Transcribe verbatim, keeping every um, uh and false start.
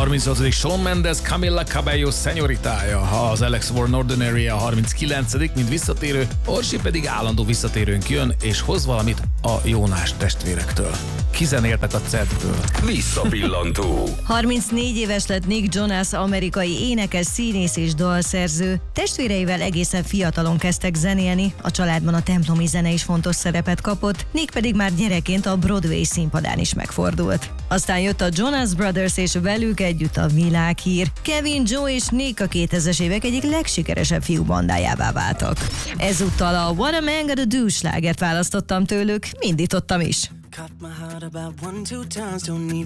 harmincnyolcadik Shawn Mendes, Camila Cabello Señoritája, az Alex Warren Ordinary a harminckilencedik mint visszatérő, Orsi pedig állandó visszatérőnk jön, és hoz valamit a Jónás testvérektől. Kizenéltek a cedből. Visszapillantó. harmincnégy éves lett Nick Jonas, amerikai énekes, színész és dalszerző. Testvéreivel egészen fiatalon kezdtek zenélni, a családban a templomi zene is fontos szerepet kapott, Nick pedig már gyerekként a Broadway színpadán is megfordult. Aztán jött a Jonas Brothers, és velük együtt a világhír. Kevin, Joe és Nick a kétezres évek egyik legsikeresebb fiúbandájává váltak. Ezúttal a What a Man Gotta Do slágert választottam tőlük, mindítottam is.